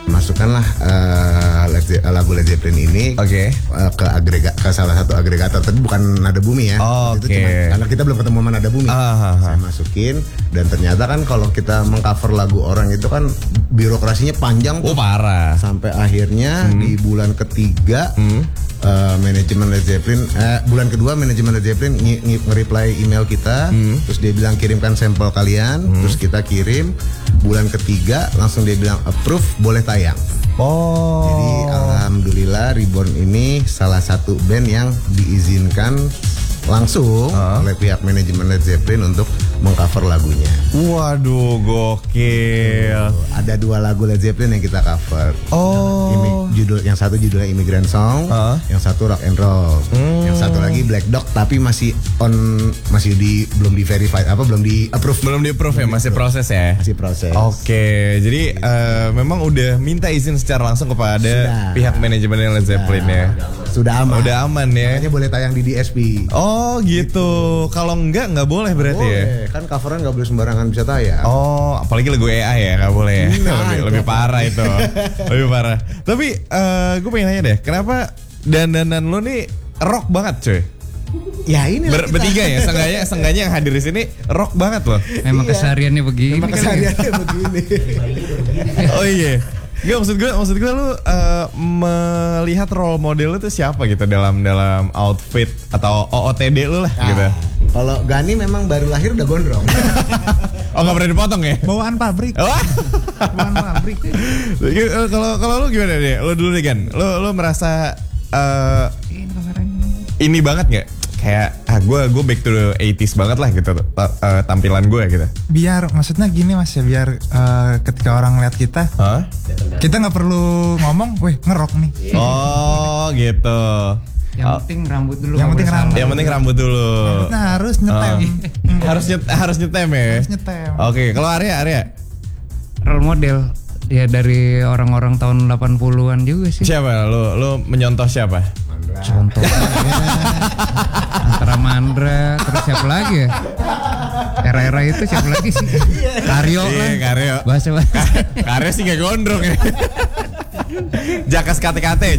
masukkanlah lagu Led Zeppelin ini ke salah satu agregator, tapi bukan Nada Bumi ya. Itu cuma, karena kita belum ketemu sama Nada Bumi. Saya masukin, dan ternyata kan kalau kita mengcover lagu orang itu kan birokrasinya panjang tuh. Parah. Sampai akhirnya di bulan ketiga manajemen Led Zeppelin, bulan kedua manajemen Led Zeppelin nge-reply email kita, terus dia bilang kirimkan sampel kalian, terus kita kirim. Bulan ketiga langsung dia bilang approve, boleh tayang. Jadi alhamdulillah Reborn ini salah satu band yang diizinkan langsung oleh pihak manajemen Led Zeppelin untuk mengcover lagunya. Waduh, gokil. Ada 2 lagu Led Zeppelin yang kita cover. Yang satu judulnya Immigrant Song, yang satu Rock and Roll, yang satu lagi Black Dog, tapi belum di verified, belum di approve. Belum di approve ya, masih proses ya. Masih proses. Oke, jadi memang udah minta izin secara langsung kepada pihak manajemen Led Zeppelin ya. Sudah aman. Udah aman ya. Makanya boleh tayang di DSP. Oh gitu. Kalau enggak boleh berarti ya. Kan coveran nggak boleh sembarangan bisa tayang. Oh, apalagi lagu AI ya nggak boleh ya. Lebih parah itu. Lebih parah. Tapi gue pengen nanya deh, kenapa dandanan lo nih rock banget cuy? Ya ini bertiga ya, seenggaknya yang hadir di sini rock banget loh. Memang kesehariannya begini. Oh iya. Gak, maksud gue lu melihat role model lu tuh siapa gitu dalam outfit atau OOTD lu lah gitu. Kalau Gani memang baru lahir udah gondrong. Oh nggak pernah dipotong ya? Bawaan pabrik. Bawaan pabrik. Kalau lu gimana deh? Lu dulu deh Gan. Lu merasa ini banget nggak? Kayak gue back to the 80s banget lah gitu tampilan gue gitu. Biar maksudnya gini Mas ya, biar ketika orang lihat kita nggak perlu ngomong, weh ngerok nih. Oh gitu. Yang penting rambut dulu. Yang penting rambut dulu. Rambutnya harus nyetem. Harus nyetem ya. Harus nyetem. Oke, kalau Arya role model ya dari orang-orang tahun 80-an juga sih. Siapa? Lu menyontoh siapa? Contoh antara Mandra, terus siapa lagi ya? Era-era itu siapa lagi sih? Karyo lah. Karyo. Bahasa Karyo sih gak gondrong ya. Jakas KTKT.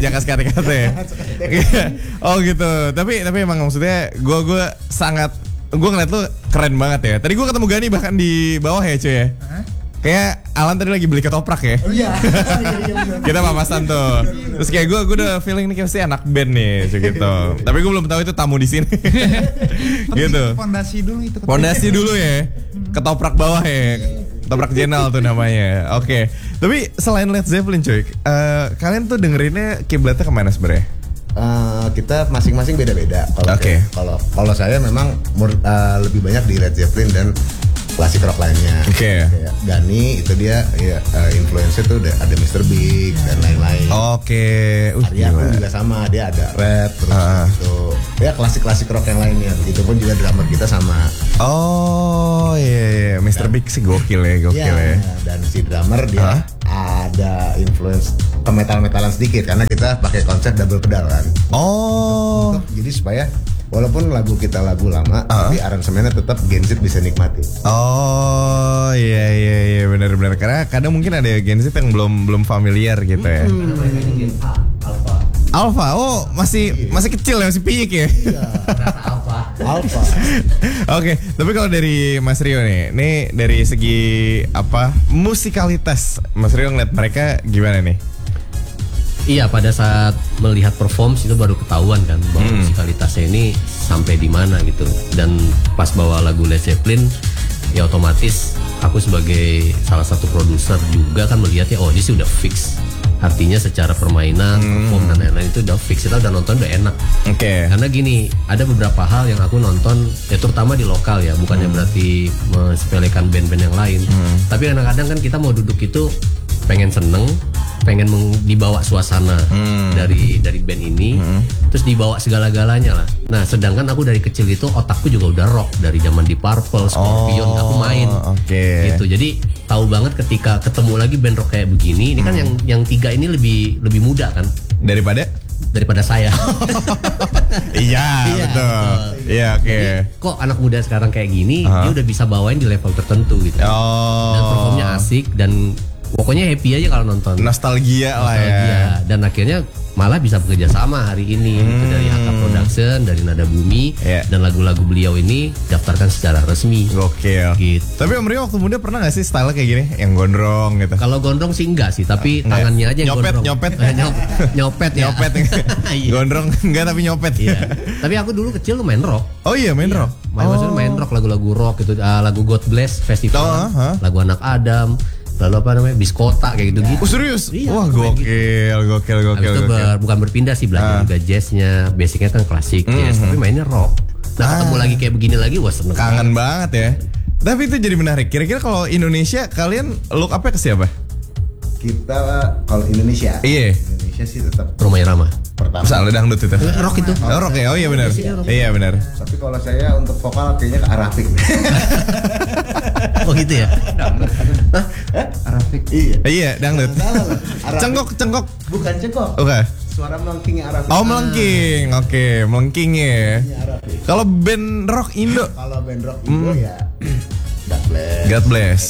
Oh gitu. Tapi emang maksudnya gue ngeliat lu keren banget ya. Tadi gue ketemu Gani bahkan di bawah ya cuy ya. Kayak Alan tadi lagi beli ketoprak ya. Oh iya. Kita papasan tuh. Terus kayak gue udah feeling nih kayak anak band nih gitu. Tapi gue belum tahu itu tamu di sini. Gitu. Pondasi dulu ya. Ketoprak bawah ya. Ketoprak Jenal tuh namanya. Oke. Tapi selain Led Zeppelin cuy, kalian tuh dengerinnya kiblatnya kemana sebenarnya? Kita masing-masing beda-beda. Kalau saya memang lebih banyak di Led Zeppelin dan klasik rock lainnya. Kayak Gani itu dia influencer tuh ada Mr. Big dan lain-lain. Arya pun juga sama, dia ada rap terus gitu. Ya klasik rock yang lainnya. Begitupun juga drummer kita sama. Oh iya, Mr. Big sih gokil ya. Dan si drummer dia ada influence ke metal-metalan sedikit karena kita pakai konsep double pedal kan. Jadi supaya walaupun lagu kita lagu lama, tapi aransemennya tetap Gen Z bisa nikmati. Oh iya benar-benar, karena kadang mungkin ada Gen Z yang belum familiar gitu ya. Alpha, masih kecil ya, masih piyik ya. Iya. Alpha. Oke, tapi kalau dari Mas Rio nih dari segi musikalitas, Mas Rio ngeliat mereka gimana nih? Iya, pada saat melihat performance itu baru ketahuan kan bahwa musikalitasnya ini sampai di mana gitu. Dan pas bawa lagu Led Zeppelin, ya otomatis aku sebagai salah satu produser juga kan melihatnya, ini sih udah fix. Artinya secara permainan, perform dan lain-lain itu udah fix. Kita udah nonton udah enak. Karena gini, ada beberapa hal yang aku nonton, ya terutama di lokal ya, bukannya berarti mensepelekan band-band yang lain. Tapi kadang-kadang kan kita mau duduk itu pengen seneng, pengen dibawa suasana dari band ini, terus dibawa segala-galanya lah. Nah, sedangkan aku dari kecil itu otakku juga udah rock dari zaman di Purple, Scorpion, aku main. Gitu. Jadi tahu banget ketika ketemu lagi band rock kayak begini. Ini kan yang tiga ini lebih muda kan daripada saya. Iya, betul. Iya, oke. Kok anak muda sekarang kayak gini, dia udah bisa bawain di level tertentu gitu. Dan performnya asik dan pokoknya happy aja kalau nonton. Nostalgia lah ya. Dan akhirnya malah bisa bekerja sama hari ini gitu, dari HK Production, dari Nada Bumi, dan lagu-lagu beliau ini daftarkan secara resmi. Gokil. Gitu. Tapi Om Rio waktu muda pernah gak sih style kayak gini, yang gondrong gitu? Kalau gondrong sih enggak sih, tapi tangannya aja yang gondrong. Nyopet ya. Nyopet. Gondrong enggak tapi nyopet. Iya. Tapi aku dulu kecil lu main rock. Oh iya, main rock. Maksudnya main rock, lagu-lagu rock gitu, lagu God Bless Festival, lagu Anak Adam, lalu apa namanya, Biskota kayak gitu-gitu. Serius? Iya, wah gokil. Habis itu bukan berpindah sih, belajar juga jazznya, basicnya kan klasik jazz, tapi mainnya rock. Nah ketemu lagi kayak begini lagi, wah seneng. Kangen banget ya. Tapi itu jadi menarik. Kira-kira kalau Indonesia kalian look up ke siapa? Kita kalau Indonesia. Iya. Indonesia sih tetap Roma Irama. pertama. Misalnya dangdut itu. Rock itu. Oh, rock ya. Oh iya benar. Iya benar. Tapi kalau saya untuk vokal kayaknya ke Arafik. Oh gitu ya. Arafik. Iya. Iya, dangdut. Cengkok. Bukan cengkok. Oke. Suara melengkingnya Arafik. Oh melengking. Oke, melengking ya. Kalau band rock Indo. Kalau band rock Indo ya God Bless.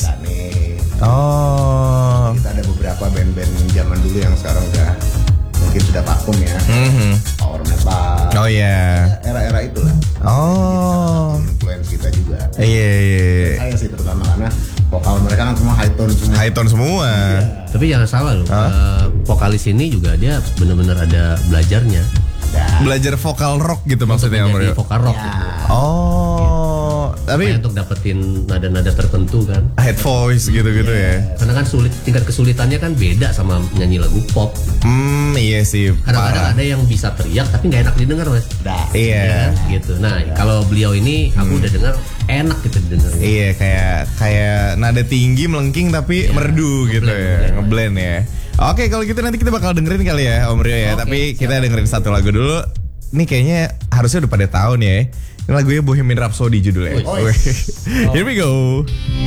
Oh. Kita ada beberapa band-band zaman dulu yang sekarang udah mungkin sudah vakum ya. Power metal. Oh iya. Era-era itulah. Oh. Influence kita juga. Iya. Saya sih terutama karena vokal mereka kan semua high tone semua. High tone semua. Tapi jangan salah loh, vokalis ini juga dia benar-benar ada belajarnya. Belajar vokal rock gitu maksudnya Om Rio. Vokal rock gitu. Oh, tapi untuk dapetin nada-nada tertentu kan. head voice gitu-gitu ya. Karena kan tingkat kesulitannya kan beda sama nyanyi lagu pop. Iya sih. Kadang-kadang ada yang bisa teriak tapi nggak enak didengar, Mas. Iya. Gitu. Nah, kalau beliau ini aku udah dengar enak gitu didengar. Iya, kayak nada tinggi melengking tapi merdu gitu ya. Ngeblend ya. Oke, kalau gitu nanti kita bakal dengerin kali ya Om Rio ya. Tapi kita dengerin satu lagu dulu. Ini kayaknya harusnya udah pada tahu nih ya. Ini lagunya Bohemian Rhapsody judulnya. Here we go.